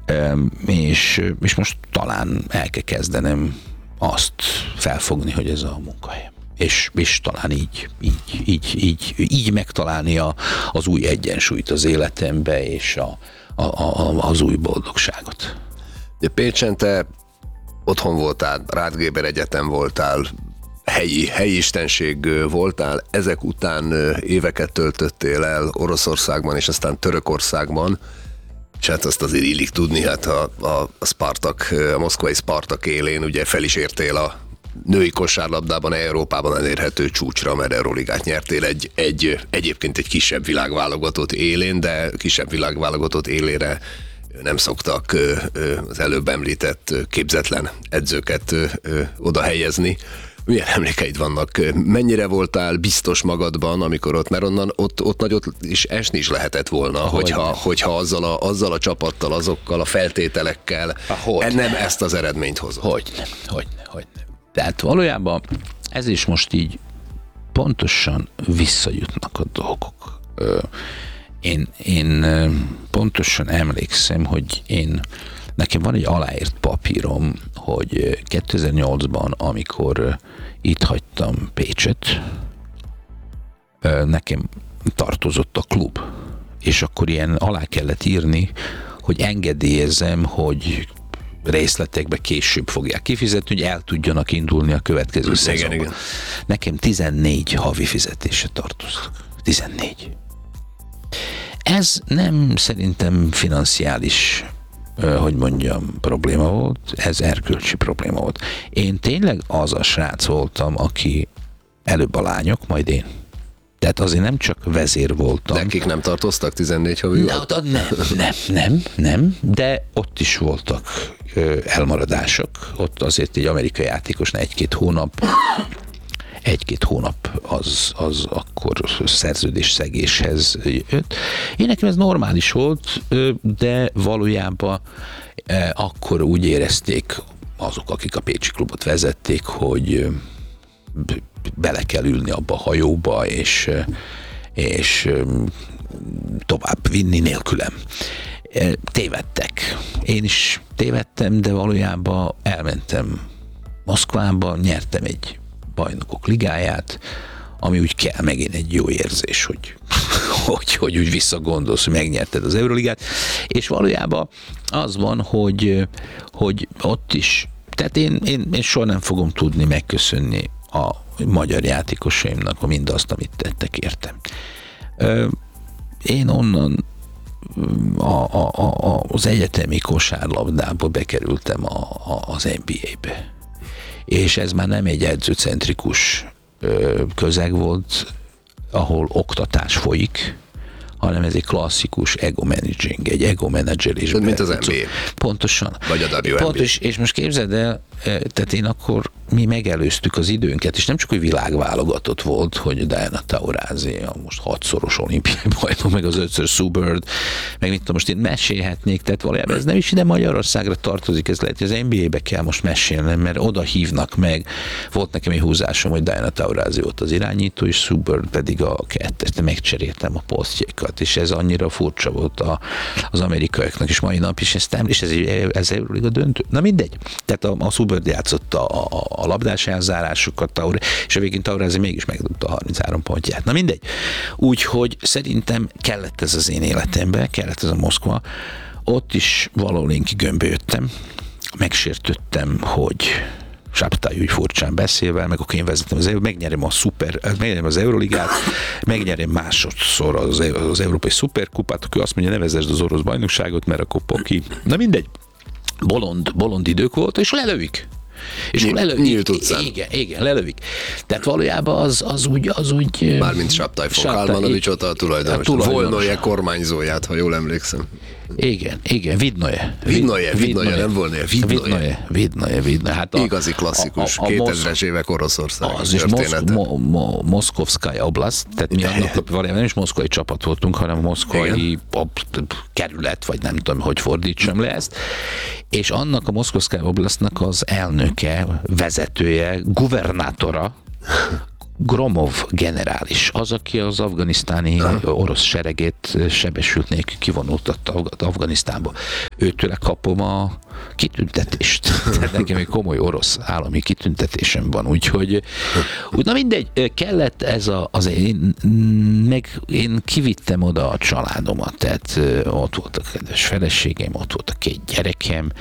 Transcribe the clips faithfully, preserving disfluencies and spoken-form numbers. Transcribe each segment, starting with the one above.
és, és most talán el kell kezdenem azt felfogni, hogy ez a munkahely. És, és talán így, így, így, így, így megtalálni a, az új egyensúlyt az életembe, és a, a, a, az új boldogságot. Pécsen te otthon voltál, Rád Géber Egyetem voltál, helyi, helyi istenség voltál, ezek után éveket töltöttél el Oroszországban, és aztán Törökországban, és hát azt azért illik tudni, hát a, a, a Spartak, a moszkvai Spartak élén ugye fel is értél a női kosárlabdában Európában elérhető csúcsra, mert Euroligát nyertél egy, egy, egyébként egy kisebb világválogatott élén, de kisebb világválogatott élére nem szoktak az előbb említett képzetlen edzőket oda helyezni. Milyen emlékeid vannak? Mennyire voltál biztos magadban, amikor ott, mert onnan ott, ott nagyot is esni is lehetett volna, hogyha, hogyha azzal, a, azzal a csapattal, azokkal a feltételekkel Ahogy nem ne. ezt az eredményt hozott. Hogy nem, hogy nem, hogy nem. Tehát valójában ez is most így pontosan visszajutnak a dolgok. Én, én pontosan emlékszem, hogy én, nekem van egy aláírt papírom, hogy kétezer-nyolcban, amikor itt hagytam Pécset, nekem tartozott a klub, és akkor ilyen alá kellett írni, hogy engedélyezem, hogy részletekbe később fogják kifizetni, hogy el tudjanak indulni a következő szezonban. Nekem tizennégy havi fizetése tartozik. tizennégy. Ez nem szerintem financiális, hogy mondjam, probléma volt, ez erkölcsi probléma volt. Én tényleg az a srác voltam, aki előbb a lányok, majd én. Tehát azért nem csak vezér voltam. Nekik nem tartoztak tizennégy havi? Nem, nem, nem, nem, nem, de ott is voltak elmaradások. Ott azért egy amerikai játékosnál egy-két hónap egy-két hónap az, az akkor szerződésszegéshez jött. Én nekem ez normális volt, de valójában akkor úgy érezték azok, akik a Pécsi klubot vezették, hogy bele kell ülni abba a hajóba, és, és tovább vinni nélkülem. Tévedtek. Én is tévedtem, de valójában elmentem Moszkvába, nyertem egy bajnokok ligáját, ami úgy kell, megint egy jó érzés, hogy, hogy, hogy úgy visszagondolsz, hogy megnyerted az Euroligát, és valójában az van, hogy, hogy ott is, tehát én, én, én soha nem fogom tudni megköszönni a magyar játékosaimnak mindazt, amit tettek értem. Én onnan a, a, a, az egyetemi kosárlabdába bekerültem a, a, az en bé á-be. És ez már nem egy edzőcentrikus közeg volt, ahol oktatás folyik, hanem ez egy klasszikus ego managing, egy ego menedzselés. Mint az en bé á. Pontosan. Vagy a dupla en bé á. Pontos, és most képzeld el, tehát én akkor mi megelőztük az időnket, és nem csak, hogy világválogatott volt, hogy Diana Taurasi a most hatszoros olimpiai bajnok, meg az ötször Sue Bird, meg mit tudom, most én mesélhetnék, tehát valójában ez nem is ide Magyarországra tartozik, ez lehet, hogy az en bé á-be kell most mesélnem, mert oda hívnak meg. Volt nekem egy húzásom, hogy Diana Taurasi volt az irányító, és Sue Bird pedig a kettest, megcseréltem a posztjaikat, és ez annyira furcsa volt a, az amerikaiaknak, és mai nap is ezt és ez, ez Euroliga döntő. Na mindegy. Tehát a, a Sue Bird játszott a, a, a labdás elzárásokat, Taur, és a végén Taurasi mégis megdobta a harminchárom pontját. Na mindegy. Úgyhogy szerintem kellett ez az én életembe, kellett ez a Moszkva. Ott is valahol én kigömbbe jöttem, megsértöttem, hogy Sáptály úgy furcsán beszélve, meg akkor én vezetem az Euró, megnyerem a szuper, megnyerem az Euroligát, megnyerem másodszor az, az Európai Szuperkupát, akkor azt mondja, ne vezesd az orosz bajnokságot, mert akkor poki. Na mindegy. Bolond, bolond idők volt, és lelövik. És Nyílt, lelövik. nyílt utcán. Igen, igen, lelövik. Tehát valójában az, az úgy, az úgy... Mármint Sáptály Fokhálmanovics ott a tulajdonos. Volnoje kormányzóját, ha jól emlékszem. Igen, igen, Vidnoje. Vidnoje, Vidnoje, nem Volnoje, Vidnoje. Vidnoje, Vidnoje. Hát a, igazi klasszikus, a, a, a kétezres évek Oroszország az is története. Mosz, mo, mo, Moszkovszkaja oblast, tehát mi annak valójában nem is moszkvai csapat voltunk, hanem moszkvai kerület, vagy nem tudom, hogy fordítsam le ezt. És annak a Moszkovszkaja oblastnak az elnöke, vezetője, guvernátora, Gromov generális, az, aki az afganisztáni orosz seregét sebesült nélkül kivonultatta Afganisztánba. Őtőle kapom a kitüntetést. Tehát nekem egy komoly orosz állami kitüntetésem van, úgyhogy úgy, na mindegy, kellett ez a, az én, meg én kivittem oda a családomat, tehát ott volt a kedves feleségem, ott volt a két gyerekem,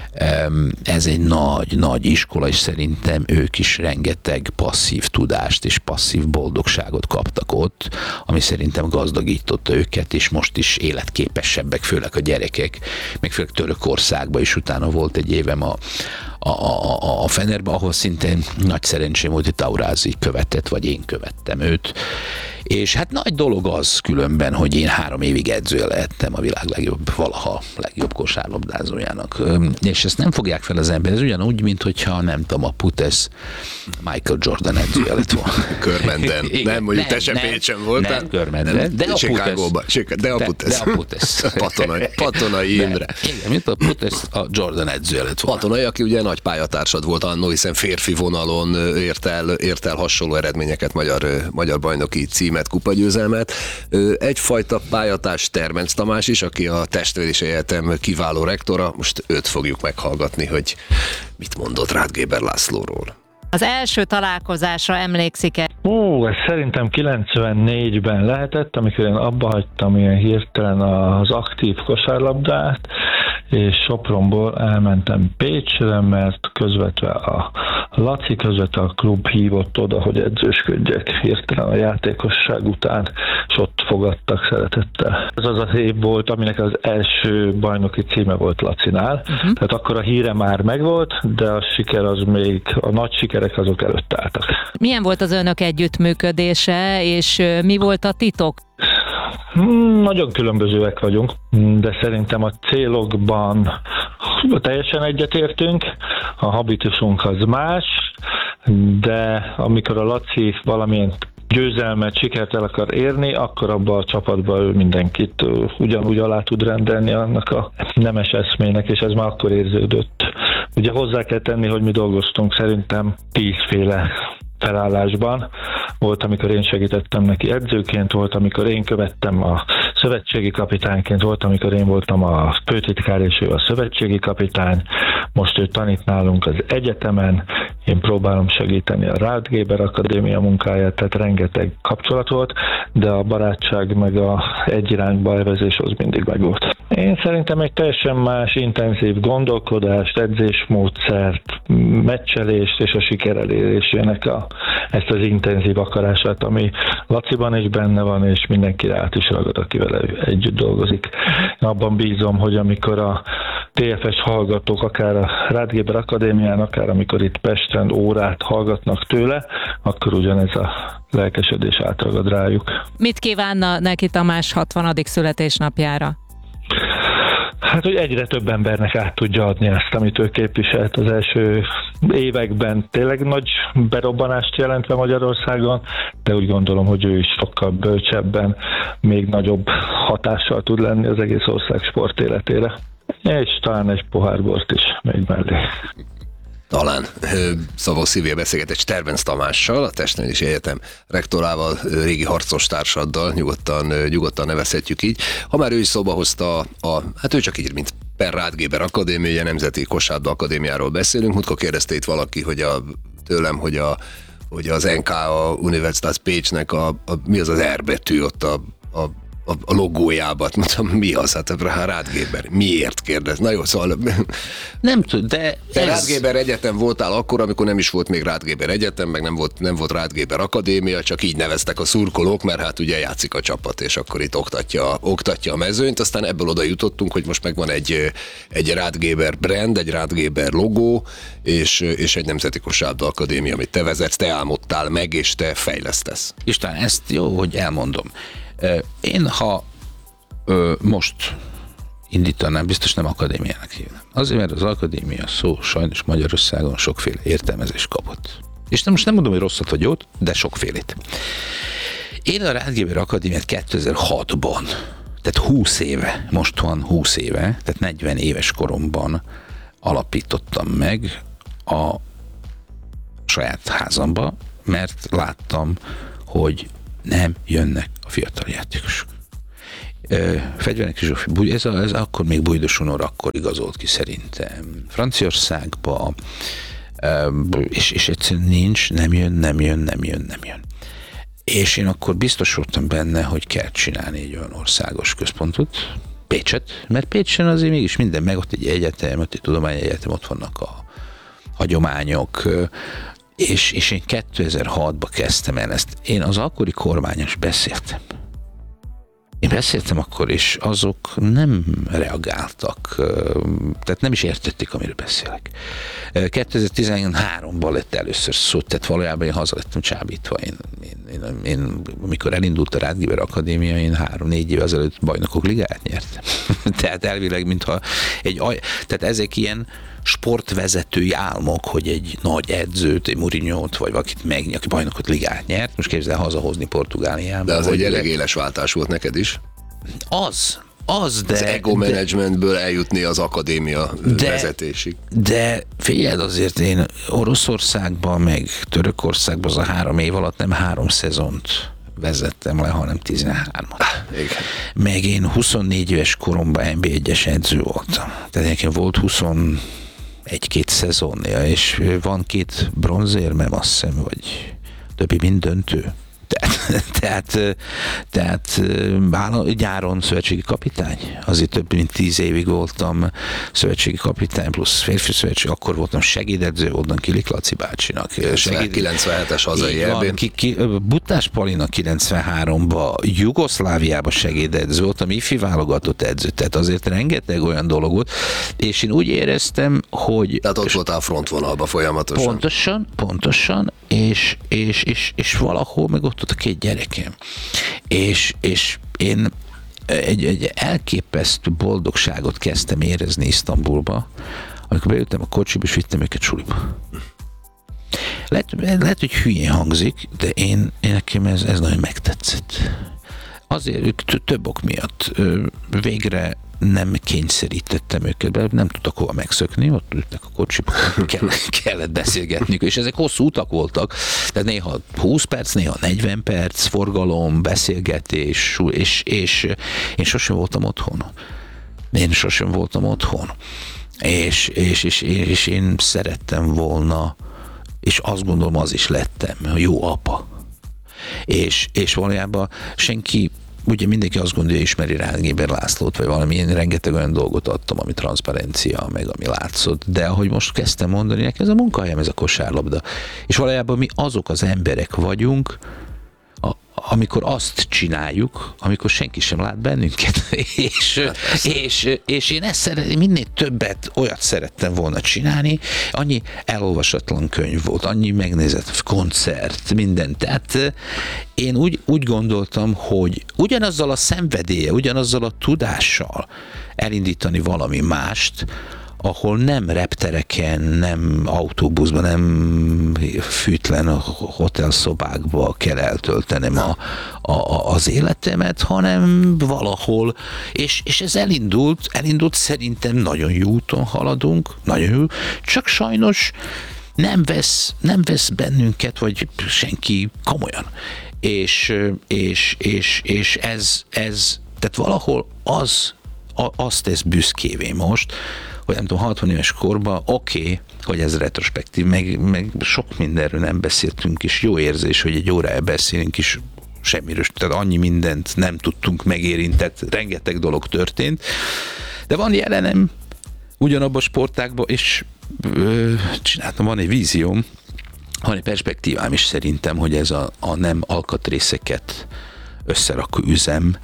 ez egy nagy, nagy iskola, és szerintem ők is rengeteg passzív tudást és passzív boldogságot kaptak ott, ami szerintem gazdagította őket, és most is életképesebbek, főleg a gyerekek, meg főleg Törökországban is utána volt egy évem a, a, a, a Fenerben, ahol szintén nagy szerencsém volt, hogy Taurazi követett, vagy én követtem őt. És hát nagy dolog az különben, hogy én három évig edzője lehettem a világ legjobb, valaha legjobb kosárlabdázójának. És ezt nem fogják fel az ember, ez ugyanúgy, mint hogyha nem tudom, a Putes Michael Jordan edzője lett volna. Körmenden. Nem, mondjuk te sem Pécsen voltál. Nem, Körmenden. De a Putes. De a Putes. De a Putes. Patonai, Patonai Imre. Igen, mint a Putes a Jordan edzője lett volna. Patonai, aki ugye nagy pályatársad volt annó, hiszen férfi vonalon ért el, ért el hasonló eredményeket, magyar, magyar bajnoki címet, kupagyőzelmet. Egyfajta pályatárs Termenc Tamás is, aki a Testvérisei Egyetem kiváló rektora. Most őt fogjuk meghallgatni, hogy mit mondott Ráth Géber Lászlóról. Az első találkozásra emlékszik-e? Ó, ez szerintem kilencvennégyben lehetett, amikor én abba hagytam ilyen hirtelen az aktív kosárlabdát, és Sopronból elmentem Pécsre, mert közvetve a Laci, közvetve a klub hívott oda, hogy edzősködjek hirtelen a játékosság után, és ott fogadtak szeretettel. Ez az az év volt, aminek az első bajnoki címe volt Lacinál, uh-huh. Tehát akkor a híre már megvolt, de a siker az még, a nagy sikerek azok előtt álltak. Milyen volt az önök együttműködése, és mi volt a titok? Hmm, nagyon különbözőek vagyunk, de szerintem a célokban teljesen egyetértünk, a habitusunk az más, de amikor a Laci valamilyen győzelmet, sikert el akar érni, akkor abban a csapatban ő mindenkit ugyanúgy alá tud rendelni annak a nemes eszmének, és ez már akkor érződött. Ugye hozzá kell tenni, hogy mi dolgoztunk szerintem tízféle felállásban. Volt, amikor én segítettem neki edzőként, volt, amikor én követtem a szövetségi kapitányként, volt, amikor én voltam a főtitkár, és ő a szövetségi kapitány. Most ő tanít nálunk az egyetemen, én próbálom segíteni a Ráth Géber Akadémia munkáját, tehát rengeteg kapcsolat volt, de a barátság meg a egy irányba elvezés az mindig megvolt. Én szerintem egy teljesen más, intenzív gondolkodást, edzésmódszert, meccselést és a siker elérésének a, ezt az intenzív akarását, ami Laciban is benne van, és mindenki át is ragad, aki vele együtt dolgozik. Én abban bízom, hogy amikor a té ef es hallgatók, akár a Ráth Géber Akadémián, akár amikor itt Pesten órát hallgatnak tőle, akkor ugyanez a lelkesedés átragad rájuk. Mit kívánna neki Tamás hatvanadik születésnapjára? Hát, hogy egyre több embernek át tudja adni ezt, amit ő képviselt az első években. Tényleg nagy berobbanást jelentve Magyarországon, de úgy gondolom, hogy ő is sokkal bölcsebben, még nagyobb hatással tud lenni az egész ország sportéletére. És talán egy pohár bort is még mellé. Talán szavó szívélyel beszélgetés Termenc Tamással, a Testnevelési Egyetem rektorával, régi harcos társaddal, nyugodtan, nyugodtan nevezhetjük így. Ha már ő is szóba hozta, a, hát ő csak így, mint per Ráth Géber Akadémia, Nemzeti Kosárlabda Akadémiáról beszélünk. Múltkor kérdezte itt valaki, hogy a, tőlem, hogy, a, hogy az en ká, a Universitas Pécsnek a, a, mi az az R betű ott a, a A, a logójában, mondtam, mi az? Hát a Ráth Géber. Miért kérdez? Na jó, szóval... Nem tudom, de Te ez... Ráth Géber Egyetem voltál akkor, amikor nem is volt még Ráth Géber Egyetem, meg nem volt, nem volt Ráth Géber Akadémia, csak így neveztek a szurkolók, mert hát ugye játszik a csapat, és akkor itt oktatja, oktatja a mezőnyt, aztán ebből oda jutottunk, hogy most megvan egy, egy Ráth Géber brand, egy Ráth Géber logó, és, és egy Nemzeti Kosárlabda Akadémia, amit te vezetsz, te álmodtál meg, és te fejlesztesz. István, ezt jó, hogy elmondom. Én, ha ö, most indítanám, biztos nem akadémiának hívnám. Azért, mert az akadémia szó sajnos Magyarországon sokféle értelmezést kapott. És nem, most nem mondom, hogy rosszat vagy jót, de sokfélét. Én a Ráth Géber Akadémiát kétezer-hatban, tehát húsz éve, most van húsz éve, tehát negyven éves koromban alapítottam meg a saját házamba, mert láttam, hogy nem jönnek a fiatal játékosok. Fegyvernek Zsófi, ez, a, ez akkor még Bújdos Unor akkor igazolt ki szerintem Franciaországba, és, és egyszerűen nincs, nem jön, nem jön, nem jön, nem jön. És én akkor biztos voltam benne, hogy kell csinálni egy olyan országos központot, Pécset, mert Pécsen azért mégis minden meg, ott egy egyetem, ott egy tudományegyetem, ott vannak a hagyományok, és, és én kétezer-hatban kezdtem el ezt. Én az akkori kormányos beszéltem. Én beszéltem akkor, és azok nem reagáltak, tehát nem is értették, amiről beszélek. kétezer-tizenháromban lett először szó, tehát valójában én haza lettem csábítva. Én, én, én, én amikor elindult a Rád Géber Akadémia, én három-négy év ezelőtt bajnokok ligáját nyertem. Tehát elvileg, mintha egy, tehát ezek ilyen sportvezetői álmok, hogy egy nagy edzőt, egy Mourinho-t, vagy valakit megnyert, aki bajnokot ligát nyert, most képzeld hazahozni Portugáliába. De az egy elég éles váltás volt neked is. Az, az, de... Az ego managementből eljutni az akadémia de, vezetésig. De figyeld, azért én Oroszországban, meg Törökországban az a három év alatt nem három szezont vezettem le, hanem tizenhármat. Igen. Meg én huszonnégy éves koromban en bé egyes edző voltam. Tehát nekem volt huszonegy-két szezonja, és van két bronzérmem, azt hiszem, vagy többi mind döntő. Tehát, tehát, tehát nyáron szövetségi kapitány, azért több mint tíz évig voltam szövetségi kapitány, plusz férfi szövetség, akkor voltam segédedző, voltam Kilik Laci bácsinak. kilencvenhetes hazai é bé. Ki, ki, Butás Palina kilencvenháromban Jugoszláviában segédedző voltam, ifi válogatott edző, tehát azért rengeteg olyan dolog volt, és én úgy éreztem, hogy... Tehát ott voltál frontvonalban folyamatosan. Pontosan, pontosan, és, és, és, és valahol meg ott a két gyerekem. És, és én egy, egy elképesztő boldogságot kezdtem érezni Isztambulba, amikor beültem a kocsiba, és vittem őket suliba. Lehet, lehet hogy hülyén hangzik, de én, én nekem ez, ez nagyon megtetszett. Azért ők több ok miatt végre nem kényszerítettem őket be, nem tudtak hova megszökni, ott ültek a kocsiba, kellett, kellett beszélgetniük, és ezek hosszú utak voltak, tehát néha húsz perc, néha negyven perc, forgalom, beszélgetés, és, és én sosem voltam otthon. Én sosem voltam otthon. És, és, és, és én szerettem volna, és azt gondolom, az is lettem, jó apa. És, és valójában senki, ugye mindenki azt gondolja, ismeri Rád Géber Lászlót, vagy valami, én rengeteg olyan dolgot adtam, ami transzparencia, meg ami látszott, de ahogy most kezdtem mondani, nekem ez a munkahelyem, ez a kosárlabda. És valójában mi azok az emberek vagyunk, a, amikor azt csináljuk, amikor senki sem lát bennünket. és, és, és én ezt szeretném, minél többet olyat szerettem volna csinálni, annyi elolvasatlan könyv volt, annyi megnézett koncert, minden. Tehát én úgy, úgy gondoltam, hogy ugyanazzal a szenvedélye, ugyanazzal a tudással elindítani valami mást, ahol nem reptereken, nem autóbuszban, nem fűtlen hotelszobákba kell eltöltenem a, a, az életemet, hanem valahol, és, és ez elindult, elindult szerintem nagyon jó úton haladunk, nagyon jó, csak sajnos nem vesz, nem vesz bennünket, vagy senki komolyan. És, és, és, és ez, ez, tehát valahol az, azt tesz büszkévé most, hogy nem tudom, hatvan éves korban, oké, okay, hogy ez retrospektív, meg, meg sok mindenről nem beszéltünk, és jó érzés, hogy egy órája beszélünk is semmiről, tehát annyi mindent nem tudtunk megérintett, rengeteg dolog történt, de van jelenem ugyanabban a sportágban, és ö, csináltam, van egy vízióm, van egy perspektívám is szerintem, hogy ez a, a nem alkatrészeket összerakó üzem,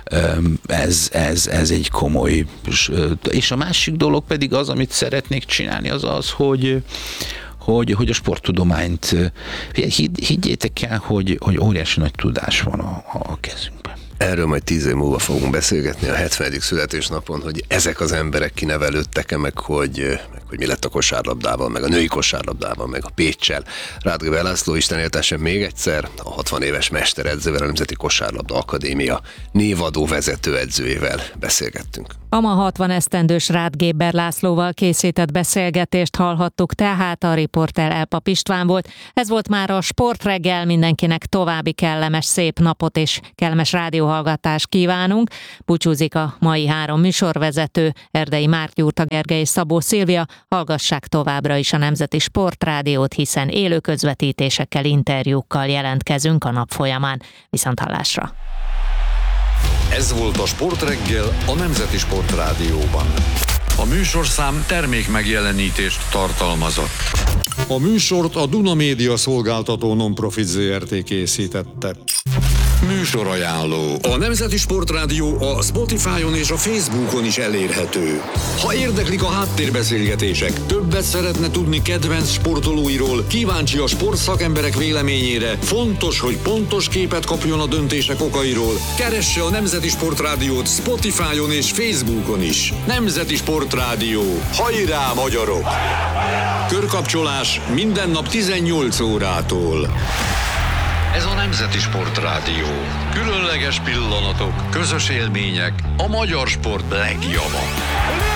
ez, ez, ez egy komoly, és a másik dolog pedig az, amit szeretnék csinálni, az az, hogy, hogy, hogy a sporttudományt, higgyétek el, hogy, hogy óriási nagy tudás van a, a kezünkben. Erről majd tíz év múlva fogunk beszélgetni a hetvenedik születésnapon, hogy ezek az emberek kinevelődtek-e, meg hogy, meg hogy mi lett a kosárlabdával, meg a női kosárlabdával, meg a Péccsel. Rádgéber László, Isten éltessen még egyszer, a hatvan éves mesteredzővel, a Nemzeti Kosárlabda Akadémia névadó vezetőedzőjével beszélgettünk. A ma hatvan esztendős Rádgéber Lászlóval készített beszélgetést hallhattuk, tehát a riporter Elpap István volt. Ez volt már a Sportreggel, mindenkinek további kellemes, szép napot és kellemes rádióhallgatást kívánunk. Búcsúzik a mai három műsorvezető, Erdei Márk Gyurta Gergely és Szabó Szilvia. Hallgassák továbbra is a Nemzeti Sportrádiót, hiszen élő közvetítésekkel, interjúkkal jelentkezünk a nap folyamán. Viszonthallásra! Ez volt a Sportreggel a Nemzeti Sportrádióban. A műsorszám termék megjelenítést tartalmazott. A műsort a Duna Média Szolgáltató Nonprofit Zé Er Té készítette. Műsorajánló. A Nemzeti Sportrádió a Spotify-on és a Facebookon is elérhető. Ha érdeklik a háttérbeszélgetések, többet szeretne tudni kedvenc sportolóiról, kíváncsi a sportszakemberek véleményére, fontos, hogy pontos képet kapjon a döntések okairól, keresse a Nemzeti Sportrádiót Spotify-on és Facebookon is. Nemzeti Sportrádió. Hajrá, magyarok! Körkapcsolás minden nap tizennyolc órától. Ez a Nemzeti Sportrádió. Különleges pillanatok, közös élmények, a magyar sport legjava.